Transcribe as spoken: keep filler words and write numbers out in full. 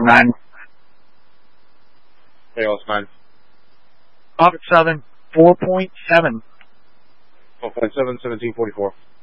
nine. Hey, all nine. Off at Southern, four point seven. four point seven, seventeen forty-four.